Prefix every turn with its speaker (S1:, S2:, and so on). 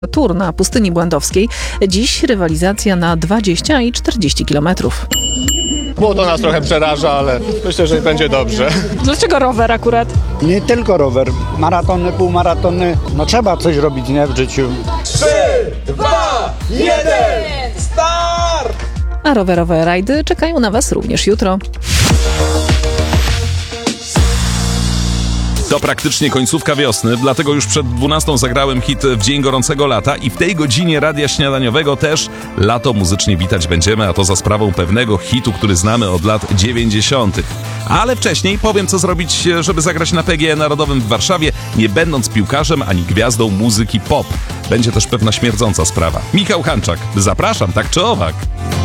S1: Tour na Pustyni Błędowskiej. Dziś rywalizacja na 20 i 40 kilometrów.
S2: To nas trochę przeraża, ale myślę, że będzie dobrze.
S3: Dlaczego rower akurat?
S4: Nie tylko rower, maratony, półmaratony, trzeba coś robić, nie, w życiu.
S5: 3, 2, 1, start!
S1: A rowerowe rajdy czekają na Was również jutro.
S6: To praktycznie końcówka wiosny, dlatego już przed 12 zagrałem hit W dzień gorącego lata i w tej godzinie radia śniadaniowego też lato muzycznie witać będziemy, a to za sprawą pewnego hitu, który znamy od lat 90. Ale wcześniej powiem, co zrobić, żeby zagrać na PGE Narodowym w Warszawie, nie będąc piłkarzem ani gwiazdą muzyki pop. Będzie też pewna śmierdząca sprawa. Michał Hanczak, zapraszam, tak czy owak.